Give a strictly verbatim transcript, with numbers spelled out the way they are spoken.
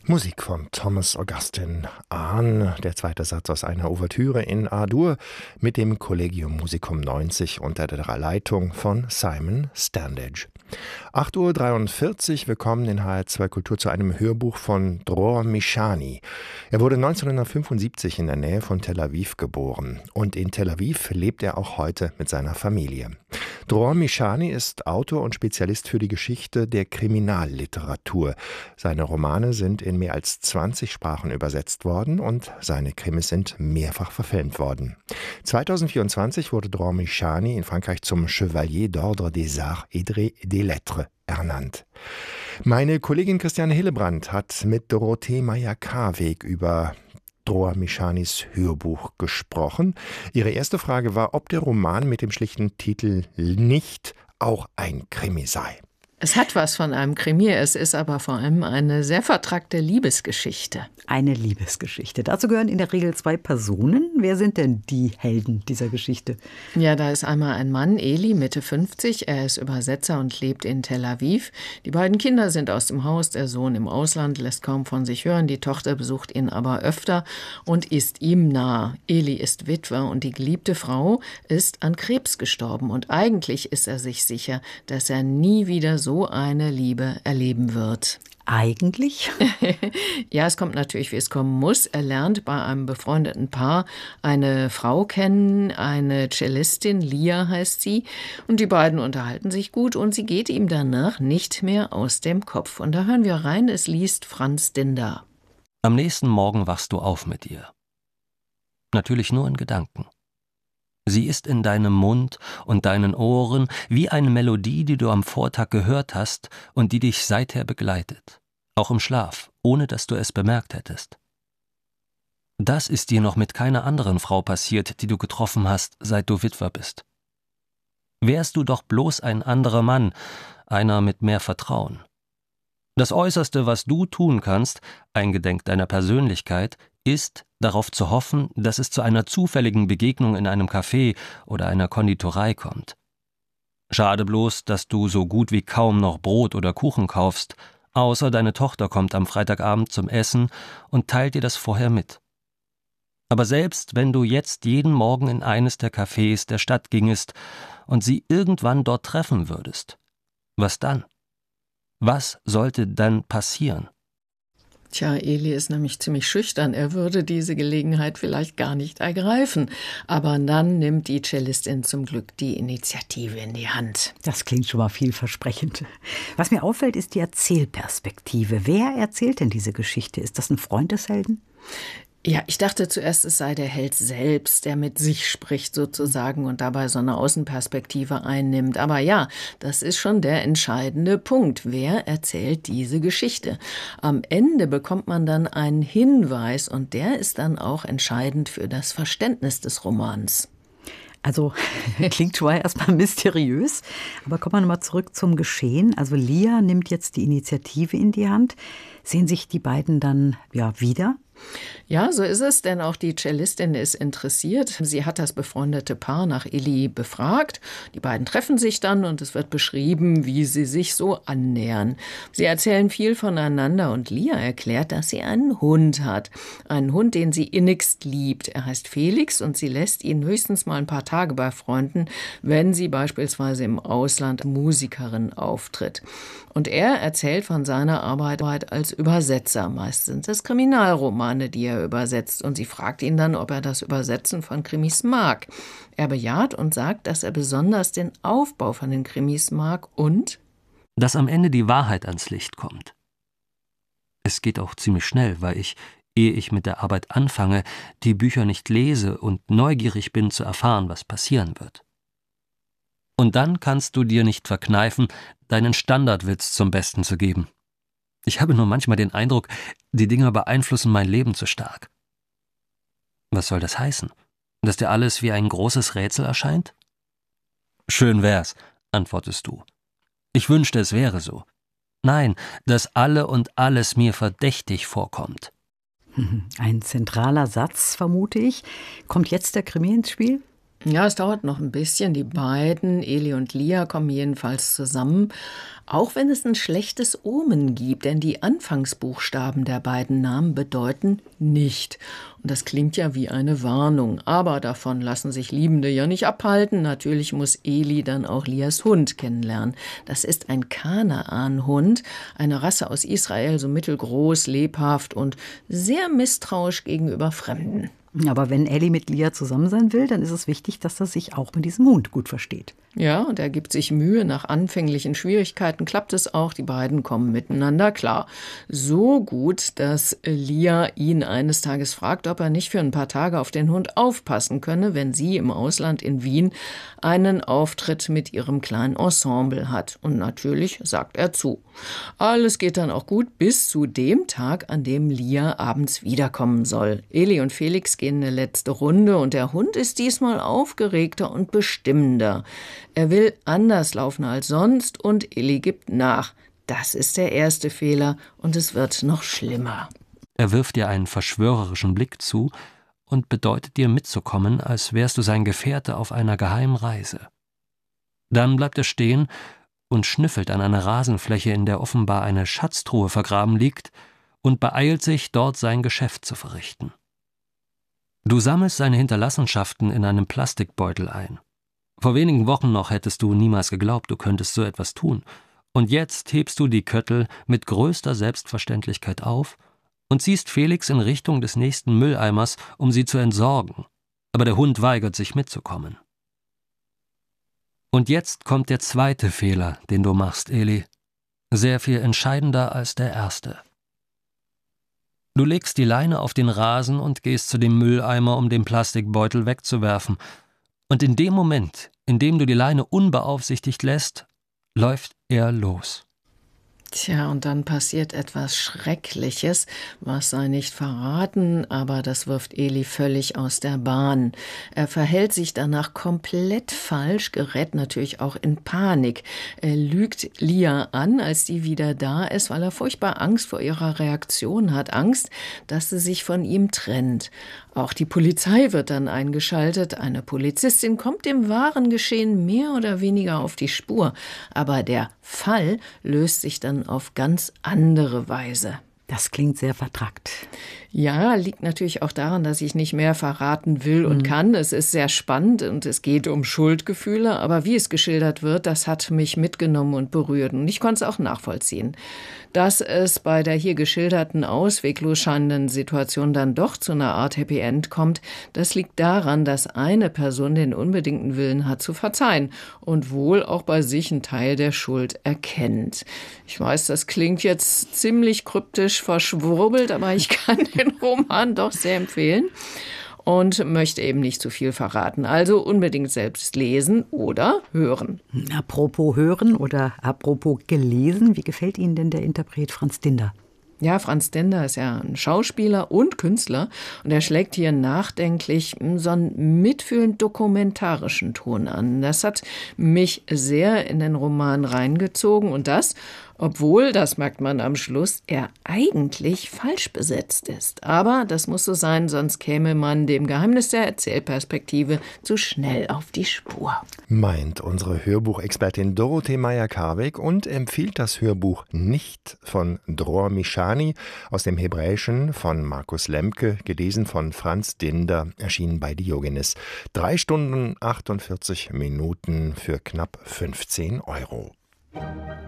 Musik von Thomas Augustin Ahn, der zweite Satz aus einer Ouvertüre in A-Dur mit dem Collegium Musicum neunzig unter der Leitung von Simon Standage. acht Uhr dreiundvierzig, willkommen in H R zwei Kultur zu einem Hörbuch von Dror Mishani. Er wurde neunzehnhundertfünfundsiebzig in der Nähe von Tel Aviv geboren und in Tel Aviv lebt er auch heute mit seiner Familie. Dror Mishani ist Autor und Spezialist für die Geschichte der Kriminalliteratur. Seine Romane sind in mehr als zwanzig Sprachen übersetzt worden und seine Krimis sind mehrfach verfilmt worden. zweitausendvierundzwanzig wurde Dror Mishani in Frankreich zum Chevalier d'Ordre des Arts et des Lettres ernannt. Meine Kollegin Christiane Hillebrand hat mit Dorothee Meyer-Karweg über Dror Mishanis Hörbuch gesprochen. Ihre erste Frage war, ob der Roman mit dem schlichten Titel nicht auch ein Krimi sei. Es hat was von einem Krimi, es ist aber vor allem eine sehr vertrackte Liebesgeschichte. Eine Liebesgeschichte. Dazu gehören in der Regel zwei Personen. Wer sind denn die Helden dieser Geschichte? Ja, da ist einmal ein Mann, Eli, Mitte fünfzig. Er ist Übersetzer und lebt in Tel Aviv. Die beiden Kinder sind aus dem Haus, der Sohn im Ausland, lässt kaum von sich hören. Die Tochter besucht ihn aber öfter und ist ihm nah. Eli ist Witwer und die geliebte Frau ist an Krebs gestorben. Und eigentlich ist er sich sicher, dass er nie wieder so so eine Liebe erleben wird. Eigentlich? Ja, es kommt natürlich, wie es kommen muss. Er lernt bei einem befreundeten Paar eine Frau kennen, eine Cellistin, Lia heißt sie. Und die beiden unterhalten sich gut und sie geht ihm danach nicht mehr aus dem Kopf. Und da hören wir rein, es liest Franz Dinder. Am nächsten Morgen wachst du auf mit ihr. Natürlich nur in Gedanken. Sie ist in deinem Mund und deinen Ohren wie eine Melodie, die du am Vortag gehört hast und die dich seither begleitet, auch im Schlaf, ohne dass du es bemerkt hättest. Das ist dir noch mit keiner anderen Frau passiert, die du getroffen hast, seit du Witwer bist. Wärst du doch bloß ein anderer Mann, einer mit mehr Vertrauen. Das Äußerste, was du tun kannst, eingedenk deiner Persönlichkeit, ist, darauf zu hoffen, dass es zu einer zufälligen Begegnung in einem Café oder einer Konditorei kommt. Schade bloß, dass du so gut wie kaum noch Brot oder Kuchen kaufst, außer deine Tochter kommt am Freitagabend zum Essen und teilt dir das vorher mit. Aber selbst wenn du jetzt jeden Morgen in eines der Cafés der Stadt gingest und sie irgendwann dort treffen würdest, was dann? Was sollte dann passieren? Tja, Eli ist nämlich ziemlich schüchtern. Er würde diese Gelegenheit vielleicht gar nicht ergreifen. Aber dann nimmt die Cellistin zum Glück die Initiative in die Hand. Das klingt schon mal vielversprechend. Was mir auffällt, ist die Erzählperspektive. Wer erzählt denn diese Geschichte? Ist das ein Freund des Helden? Ja, ich dachte zuerst, es sei der Held selbst, der mit sich spricht sozusagen und dabei so eine Außenperspektive einnimmt. Aber ja, das ist schon der entscheidende Punkt. Wer erzählt diese Geschichte? Am Ende bekommt man dann einen Hinweis und der ist dann auch entscheidend für das Verständnis des Romans. Also klingt schon erstmal mysteriös, aber kommen wir nochmal zurück zum Geschehen. Also Lia nimmt jetzt die Initiative in die Hand. Sehen sich die beiden dann ja wieder? Ja, so ist es, denn auch die Cellistin ist interessiert. Sie hat das befreundete Paar nach Eli befragt. Die beiden treffen sich dann und es wird beschrieben, wie sie sich so annähern. Sie erzählen viel voneinander und Lia erklärt, dass sie einen Hund hat. Einen Hund, den sie innigst liebt. Er heißt Felix und sie lässt ihn höchstens mal ein paar Tage bei Freunden, wenn sie beispielsweise im Ausland Musikerin auftritt. Und er erzählt von seiner Arbeit als Übersetzer. Meist sind es Kriminalromane, die er übersetzt. Und sie fragt ihn dann, ob er das Übersetzen von Krimis mag. Er bejaht und sagt, dass er besonders den Aufbau von den Krimis mag und dass am Ende die Wahrheit ans Licht kommt. Es geht auch ziemlich schnell, weil ich, ehe ich mit der Arbeit anfange, die Bücher nicht lese und neugierig bin zu erfahren, was passieren wird. Und dann kannst du dir nicht verkneifen, deinen Standardwitz zum Besten zu geben. Ich habe nur manchmal den Eindruck, die Dinger beeinflussen mein Leben zu stark. Was soll das heißen? Dass dir alles wie ein großes Rätsel erscheint? Schön wär's, antwortest du. Ich wünschte, es wäre so. Nein, dass alle und alles mir verdächtig vorkommt. Ein zentraler Satz, vermute ich. Kommt jetzt der Krimi ins Spiel? Ja, es dauert noch ein bisschen. Die beiden, Eli und Lia, kommen jedenfalls zusammen. Auch wenn es ein schlechtes Omen gibt, denn die Anfangsbuchstaben der beiden Namen bedeuten nicht. Und das klingt ja wie eine Warnung. Aber davon lassen sich Liebende ja nicht abhalten. Natürlich muss Eli dann auch Lias Hund kennenlernen. Das ist ein Kanaan-Hund, eine Rasse aus Israel, so mittelgroß, lebhaft und sehr misstrauisch gegenüber Fremden. Aber wenn Ellie mit Lia zusammen sein will, dann ist es wichtig, dass er sich auch mit diesem Hund gut versteht. Ja, und er gibt sich Mühe. Nach anfänglichen Schwierigkeiten klappt es auch. Die beiden kommen miteinander klar. So gut, dass Lia ihn eines Tages fragt, ob er nicht für ein paar Tage auf den Hund aufpassen könne, wenn sie im Ausland in Wien einen Auftritt mit ihrem kleinen Ensemble hat. Und natürlich sagt er zu. Alles geht dann auch gut bis zu dem Tag, an dem Lia abends wiederkommen soll. Eli und Felix gehen eine letzte Runde und der Hund ist diesmal aufgeregter und bestimmender. Er will anders laufen als sonst und Eli gibt nach. Das ist der erste Fehler und es wird noch schlimmer. Er wirft dir einen verschwörerischen Blick zu und bedeutet dir mitzukommen, als wärst du sein Gefährte auf einer geheimen Reise. Dann bleibt er stehen und schnüffelt an einer Rasenfläche, in der offenbar eine Schatztruhe vergraben liegt, und beeilt sich, dort sein Geschäft zu verrichten. Du sammelst seine Hinterlassenschaften in einem Plastikbeutel ein. Vor wenigen Wochen noch hättest du niemals geglaubt, du könntest so etwas tun. Und jetzt hebst du die Köttel mit größter Selbstverständlichkeit auf und ziehst Felix in Richtung des nächsten Mülleimers, um sie zu entsorgen. Aber der Hund weigert sich mitzukommen. Und jetzt kommt der zweite Fehler, den du machst, Eli. Sehr viel entscheidender als der erste. Du legst die Leine auf den Rasen und gehst zu dem Mülleimer, um den Plastikbeutel wegzuwerfen. Und in dem Moment, in dem du die Leine unbeaufsichtigt lässt, läuft er los. Tja, und dann passiert etwas Schreckliches, was sei nicht verraten, aber das wirft Eli völlig aus der Bahn. Er verhält sich danach komplett falsch, gerät natürlich auch in Panik. Er lügt Lia an, als die wieder da ist, weil er furchtbar Angst vor ihrer Reaktion hat, Angst, dass sie sich von ihm trennt. Auch die Polizei wird dann eingeschaltet. Eine Polizistin kommt dem wahren Geschehen mehr oder weniger auf die Spur. Aber der Fall löst sich dann auf ganz andere Weise. Das klingt sehr vertrackt. Ja, liegt natürlich auch daran, dass ich nicht mehr verraten will und mhm. kann. Es ist sehr spannend und es geht um Schuldgefühle. Aber wie es geschildert wird, das hat mich mitgenommen und berührt. Und ich konnte es auch nachvollziehen. Dass es bei der hier geschilderten ausweglos scheinenden Situation dann doch zu einer Art Happy End kommt, das liegt daran, dass eine Person den unbedingten Willen hat zu verzeihen und wohl auch bei sich einen Teil der Schuld erkennt. Ich weiß, das klingt jetzt ziemlich kryptisch verschwurbelt, aber ich kann den Roman doch sehr empfehlen und möchte eben nicht zu viel verraten. Also unbedingt selbst lesen oder hören. Apropos hören oder apropos gelesen, wie gefällt Ihnen denn der Interpret Franz Dinder? Ja, Franz Dinder ist ja ein Schauspieler und Künstler und er schlägt hier nachdenklich so einen mitfühlend dokumentarischen Ton an. Das hat mich sehr in den Roman reingezogen und das, obwohl, das merkt man am Schluss, er eigentlich falsch besetzt ist. Aber das muss so sein, sonst käme man dem Geheimnis der Erzählperspektive zu schnell auf die Spur. Meint unsere Hörbuchexpertin Dorothee Meyer-Karweg und empfiehlt das Hörbuch Nicht von Dror Mishani aus dem Hebräischen von Markus Lemke, gelesen von Franz Dinder, erschienen bei Diogenes. Drei Stunden achtundvierzig Minuten für knapp fünfzehn Euro.